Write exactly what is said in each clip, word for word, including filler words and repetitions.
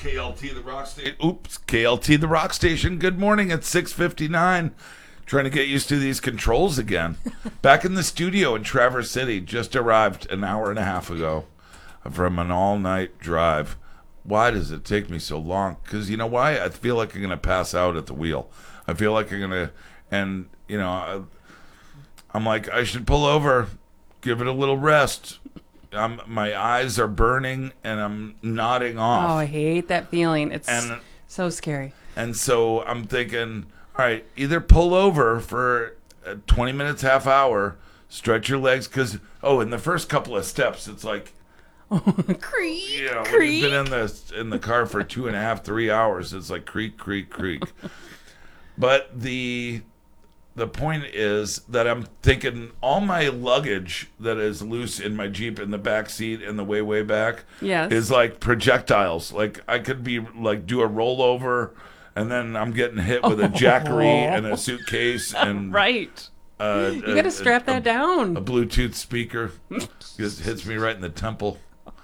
K L T, the rock station. Oops, K L T, the rock station. Good morning. It's six fifty-nine. Trying to get used to these controls again. Back in the studio in Traverse City. Just arrived an hour and a half ago from an all-night drive. Why does it take me so long? Because you know why? I feel like I'm going to pass out at the wheel. I feel like I'm going to, and, you know, I, I'm like, I should pull over, give it a little rest. I'm, my eyes are burning, and I'm nodding off. Oh, I hate that feeling. It's and, so scary. And so I'm thinking, all right, either pull over for twenty minutes, half hour, stretch your legs, because, oh, in the first couple of steps, it's like, creak, you know, creak. when you've been in the, in the car for two and a half, three hours, it's like creak, creak, creak. But the... The point is that I'm thinking all my luggage that is loose in my Jeep in the back seat in the way, way back yes. is like projectiles. Like I could be like do a rollover and then I'm getting hit with a jackery and a suitcase and right. Uh, you got to strap a, that a, down. A Bluetooth speaker just hits me right in the temple.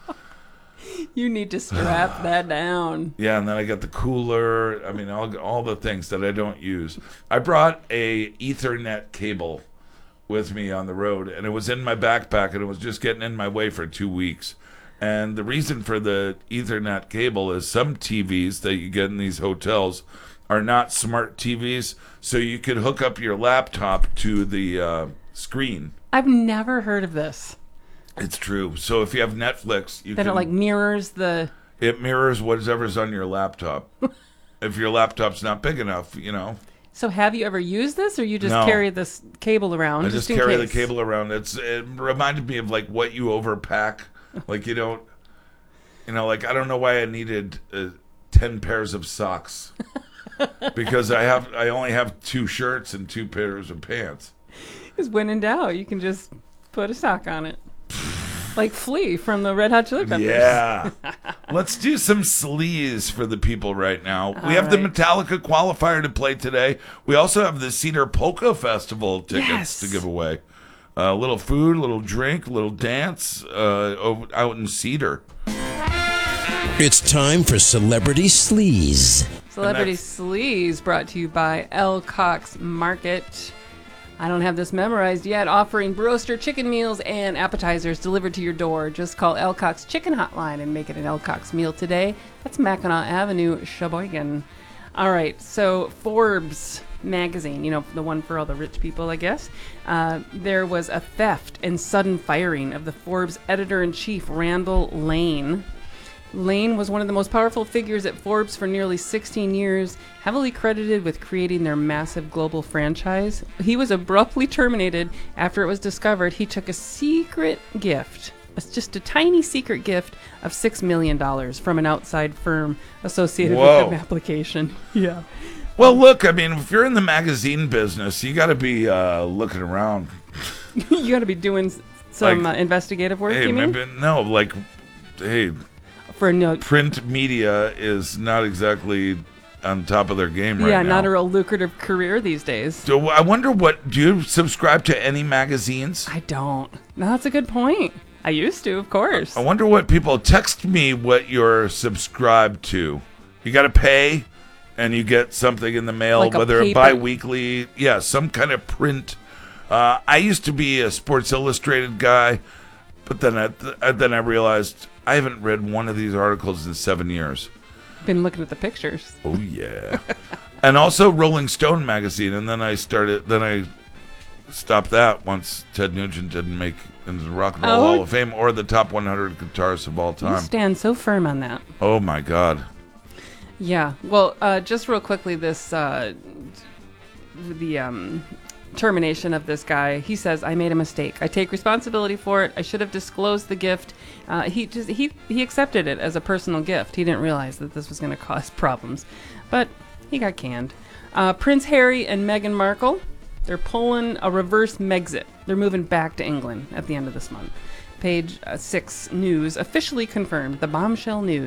You need to strap that down. Yeah, and then I got the cooler. I mean, all all the things that I don't use. I brought a Ethernet cable with me on the road, and it was in my backpack, and it was just getting in my way for two weeks. And the reason for the Ethernet cable is some T Vs that you get in these hotels are not smart T Vs, so you could hook up your laptop to the uh, screen. I've never heard of this. It's true. So if you have Netflix, you that can... it like mirrors the... It mirrors whatever's on your laptop. If your laptop's not big enough, you know. So have you ever used this, or you just no. carry this cable around? I just, just carry case? the cable around. It's It reminded me of like what you overpack. Like you don't... You know, like I don't know why I needed uh, ten pairs of socks. Because I have, I only have two shirts and two pairs of pants. Because when in doubt, you can just put a sock on it. Like Flea from the Red Hot Chili Peppers. Yeah. Let's do some sleaze for the people right now. All we have right. the Metallica qualifier to play today. We also have the Cedar Polka Festival tickets yes. to give away. A uh, little food, a little drink, a little dance uh, over, out in Cedar. It's time for Celebrity Sleaze. Celebrity Sleaze brought to you by L. Cox Market. I don't have this memorized yet. Offering broaster chicken meals and appetizers delivered to your door. Just call L. Cox Chicken Hotline and make it an L. Cox meal today. That's Mackinac Avenue, Sheboygan. All right, so Forbes magazine, you know, the one for all the rich people, I guess. Uh, there was a theft and sudden firing of the Forbes editor-in-chief, Randall Lane. Lane was one of the most powerful figures at Forbes for nearly sixteen years, heavily credited with creating their massive global franchise. He was abruptly terminated after it was discovered he took a secret gift, just a tiny secret gift of six million dollars from an outside firm associated Whoa. with the application. Yeah. Well, look, I mean, if you're in the magazine business, you got to be uh, looking around. You got to be doing some Like, uh, investigative work, hey, you mean? maybe, no, like, hey... For no, print media is not exactly on top of their game right yeah, now. not a real lucrative career these days. So I wonder what, do you subscribe to any magazines? I don't. No, that's a good point. I used to, of course. I wonder what people, text me what you're subscribed to. You got to pay and you get something in the mail, Like a whether paper- bi-weekly, yeah, some kind of print. Uh, I used to be a Sports Illustrated guy, but then I, then I realized I haven't read one of these articles in seven years. Been looking at the pictures. Oh, yeah. And also Rolling Stone magazine. And then I started, then I stopped that once Ted Nugent didn't make into the Rock and Roll Oh. Hall of Fame or the top one hundred guitarists of all You time. stand so firm on that. Oh, my God. Yeah. Well, uh, just real quickly, this uh, the um, termination of this guy. He says, "I made a mistake. I take responsibility for it. I should have disclosed the gift." Uh, he just he he accepted it as a personal gift. He didn't realize that this was going to cause problems, but he got canned. Uh, Prince Harry and Meghan Markle, they're pulling a reverse Megxit. They're moving back to England at the end of this month. Page uh, six News officially confirmed the bombshell news.